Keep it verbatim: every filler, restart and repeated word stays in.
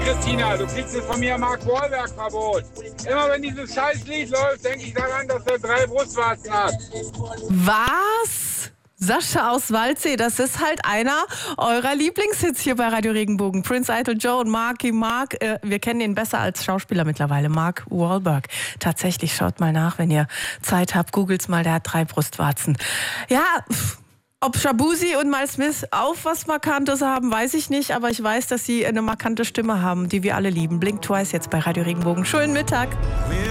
Christina, du kriegst jetzt von mir Mark Wahlberg-Verbot. Immer wenn dieses Scheißlied läuft, denke ich daran, dass er drei Brustwarzen hat. Was? Sascha aus Waldsee, das ist halt einer eurer Lieblingshits hier bei Radio Regenbogen. Prince Idol Joe und Marky Mark, äh, wir kennen ihn besser als Schauspieler mittlerweile, Mark Wahlberg. Tatsächlich, schaut mal nach, wenn ihr Zeit habt, googelt's mal, der hat drei Brustwarzen. Ja, ob Shabuzi und Miles Smith auch was Markantes haben, weiß ich nicht, aber ich weiß, dass sie eine markante Stimme haben, die wir alle lieben. Blink Twice jetzt bei Radio Regenbogen. Schönen Mittag.